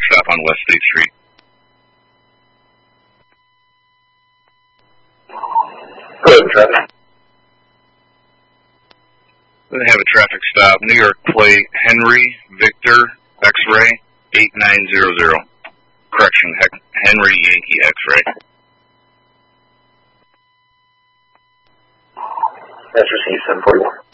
stop on West State Street. Go ahead, traffic. They have a traffic stop, New York plate, Henry Victor X-ray 8900. Correction, Henry Yankee X-ray. That's received 741.